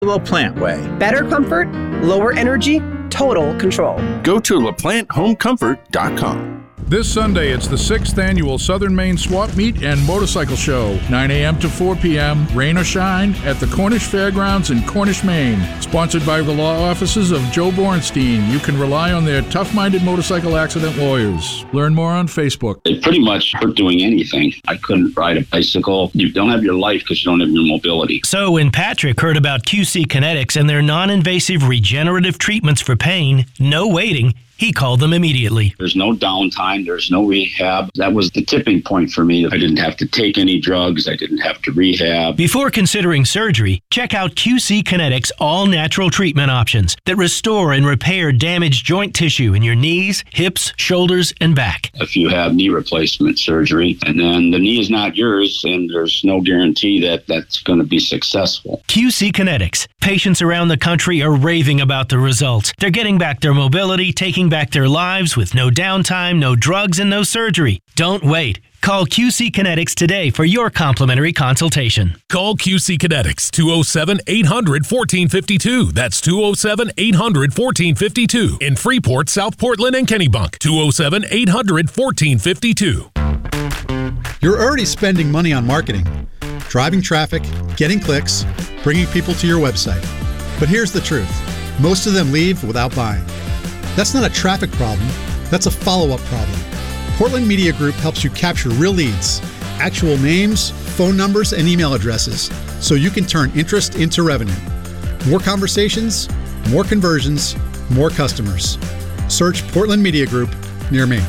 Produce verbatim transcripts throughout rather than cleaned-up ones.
LaPlante Way. Better comfort, lower energy, total control. Go to La Plante Home Comfort dot com. This Sunday, it's the sixth annual Southern Maine Swap Meet and Motorcycle Show, nine a.m. to four p.m., rain or shine, at the Cornish Fairgrounds in Cornish, Maine. Sponsored by the law offices of Joe Bornstein. You can rely on their tough-minded motorcycle accident lawyers. Learn more on Facebook. It pretty much hurt doing anything. I couldn't ride a bicycle. You don't have your life because you don't have your mobility. So when Patrick heard about Q C Kinetics and their non-invasive regenerative treatments for pain, no waiting, he called them immediately. There's no downtime. There's no rehab. That was the tipping point for me. I didn't have to take any drugs. I didn't have to rehab. Before considering surgery, check out Q C Kinetics all-natural treatment options that restore and repair damaged joint tissue in your knees, hips, shoulders, and back. If you have knee replacement surgery, and then the knee is not yours, and there's no guarantee that that's going to be successful. Q C Kinetics. Patients around the country are raving about the results. They're getting back their mobility, taking back their lives with no downtime, no drugs, and no surgery. Don't wait. Call Q C Kinetics today for your complimentary consultation. Call Q C Kinetics, two oh seven, eight hundred, fourteen fifty-two. That's two oh seven, eight hundred, fourteen fifty-two. In Freeport, South Portland, and Kennebunk, two oh seven, eight hundred, fourteen fifty-two. You're already spending money on marketing, driving traffic, getting clicks, bringing people to your website. But here's the truth. Most of them leave without buying. That's not a traffic problem. That's a follow-up problem. Portland Media Group helps you capture real leads, actual names, phone numbers, and email addresses, so you can turn interest into revenue. More conversations, more conversions, more customers. Search Portland Media Group near me.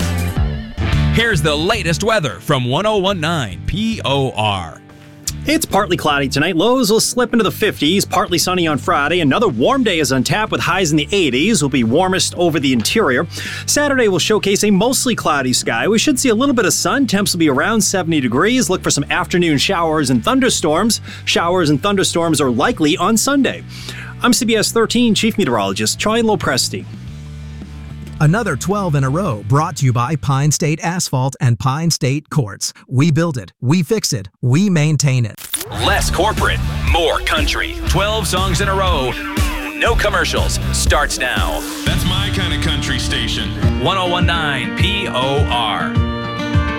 Here's the latest weather from one oh one point nine P O R. It's partly cloudy tonight. Lows will slip into the fifties. Partly sunny on Friday. Another warm day is on tap with highs in the eighties. Will be warmest over the interior. Saturday will showcase a mostly cloudy sky. We should see a little bit of sun. Temps will be around seventy degrees. Look for some afternoon showers and thunderstorms. Showers and thunderstorms are likely on Sunday. I'm C B S thirteen Chief Meteorologist Charlie Lopresti. Another twelve in a row brought to you by Pine State Asphalt and Pine State Quartz. We build it, we fix it, we maintain it. Less corporate, more country. twelve songs in a row. No commercials. Starts now. That's my kind of country station. one oh one point nine P O R.